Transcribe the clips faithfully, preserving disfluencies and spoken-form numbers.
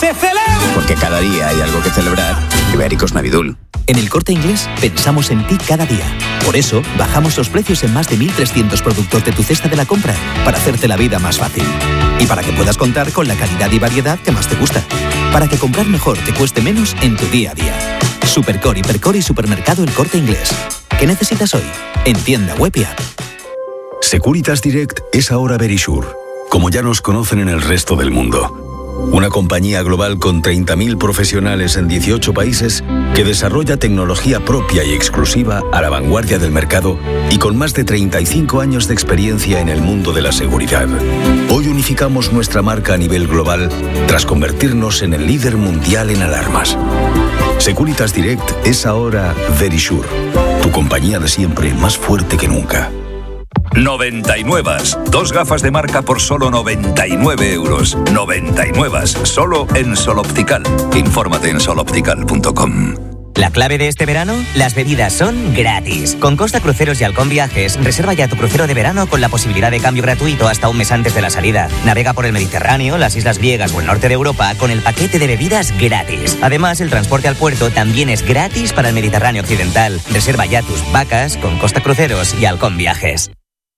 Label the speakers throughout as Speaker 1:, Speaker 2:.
Speaker 1: ¡Se celebra!
Speaker 2: Porque cada día hay algo que celebrar. Ibéricos Navidul.
Speaker 3: En El Corte Inglés pensamos en ti cada día. Por eso, bajamos los precios en más de mil trescientos productos de tu cesta de la compra, para hacerte la vida más fácil. Y para que puedas contar con la calidad y variedad que más te gusta. Para que comprar mejor te cueste menos en tu día a día. Supercore, Hipercore y Supermercado El Corte Inglés. ¿Qué necesitas hoy? En tienda web y app.
Speaker 4: Securitas Direct es ahora Verisure, como ya nos conocen en el resto del mundo. Una compañía global con treinta mil profesionales en dieciocho países que desarrolla tecnología propia y exclusiva a la vanguardia del mercado y con más de treinta y cinco años de experiencia en el mundo de la seguridad. Hoy unificamos nuestra marca a nivel global tras convertirnos en el líder mundial en alarmas. Securitas Direct es ahora Verisure, tu compañía de siempre más fuerte que nunca.
Speaker 5: noventa y nueve. Dos gafas de marca por solo noventa y nueve euros. noventa y nueve. Solo en Sol Optical. Infórmate en sol optical punto com.
Speaker 6: ¿La clave de este verano? Las bebidas son gratis. Con Costa Cruceros y Halcón Viajes, reserva ya tu crucero de verano con la posibilidad de cambio gratuito hasta un mes antes de la salida. Navega por el Mediterráneo, las islas griegas o el norte de Europa con el paquete de bebidas gratis. Además, el transporte al puerto también es gratis para el Mediterráneo occidental. Reserva ya tus vacas con Costa Cruceros y Halcón Viajes.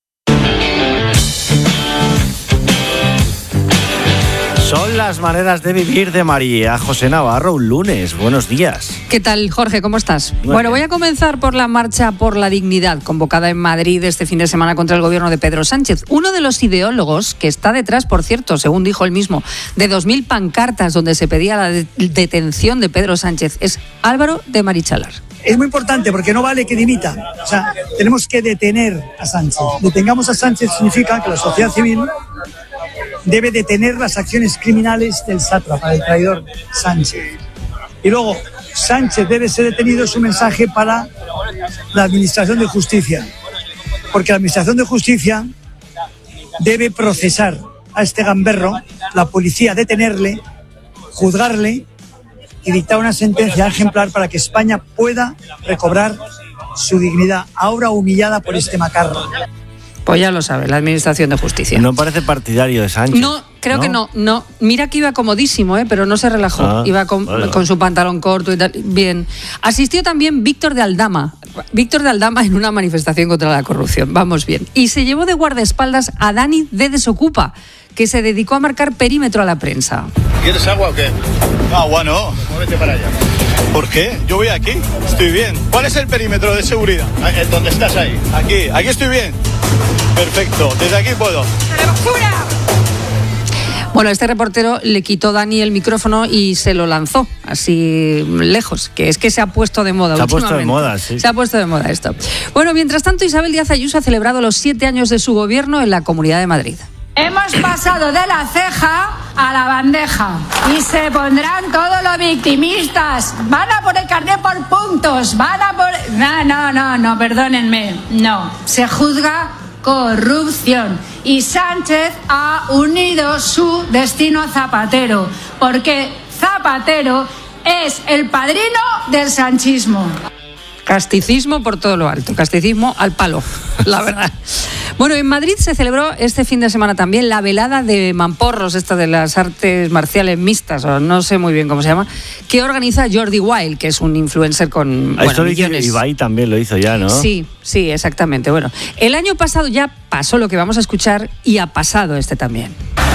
Speaker 7: Son las maneras de vivir de María José Navarro. Un lunes. Buenos días.
Speaker 8: ¿Qué tal, Jorge? ¿Cómo estás? Muy bueno, bien. Voy a comenzar por la marcha por la dignidad convocada en Madrid este fin de semana contra el gobierno de Pedro Sánchez. Uno de los ideólogos que está detrás, por cierto, según dijo él mismo, de dos mil pancartas donde se pedía la de- detención de Pedro Sánchez es Álvaro de Marichalar.
Speaker 9: Es muy importante porque no vale que dimita. O sea, tenemos que detener a Sánchez. Detengamos a Sánchez significa que la sociedad civil debe detener las acciones criminales del sátrapa, del traidor Sánchez. Y luego, Sánchez debe ser detenido, es un mensaje para la Administración de Justicia. Porque la Administración de Justicia debe procesar a este gamberro, la policía detenerle, juzgarle y dictar una sentencia ejemplar para que España pueda recobrar su dignidad, ahora humillada por este macarro.
Speaker 8: Pues ya lo sabe, la Administración de Justicia.
Speaker 7: No parece partidario de Sánchez.
Speaker 8: No, creo
Speaker 7: ¿no?
Speaker 8: que no, no. Mira que iba comodísimo, ¿eh? Pero no se relajó.
Speaker 7: Ah,
Speaker 8: iba con,
Speaker 7: bueno.
Speaker 8: con su pantalón corto y tal. Bien. Asistió también Víctor de Aldama. Víctor de Aldama en una manifestación contra la corrupción. Vamos bien. Y se llevó de guardaespaldas a Dani de Desocupa, que se dedicó a marcar perímetro a la prensa.
Speaker 10: ¿Quieres agua o qué? Agua no. Muévete para allá. ¿Por qué? Yo voy aquí. Estoy bien. ¿Cuál es el perímetro de seguridad? ¿Dónde estás ahí? Aquí. Aquí estoy bien. Perfecto. Desde aquí puedo.
Speaker 8: Bueno, este reportero le quitó Dani el micrófono y se lo lanzó así lejos, que es que se ha puesto de moda.
Speaker 7: Se ha puesto de
Speaker 8: últimamente.
Speaker 7: moda, sí.
Speaker 8: Se ha puesto de moda esto. Bueno, mientras tanto, Isabel Díaz Ayuso ha celebrado los siete años de su gobierno en la Comunidad de Madrid.
Speaker 11: Hemos pasado de la ceja a la bandeja y se pondrán todos los victimistas. Van a por el carnet por puntos, van a por... No, no, no, no, perdónenme. No, se juzga corrupción. Y Sánchez ha unido su destino a Zapatero, porque Zapatero es el padrino del sanchismo.
Speaker 8: Casticismo por todo lo alto, casticismo al palo, la verdad. Bueno, en Madrid se celebró este fin de semana también la velada de mamporros, esta de las artes marciales mixtas, o no sé muy bien cómo se llama, que organiza Jordi Wild, que es un influencer con
Speaker 7: A
Speaker 8: bueno,
Speaker 7: esto lo hizo
Speaker 8: millones.
Speaker 7: Ibai también lo hizo ya, ¿no?
Speaker 8: Sí, sí, exactamente. Bueno, el año pasado ya pasó lo que vamos a escuchar y ha pasado este también.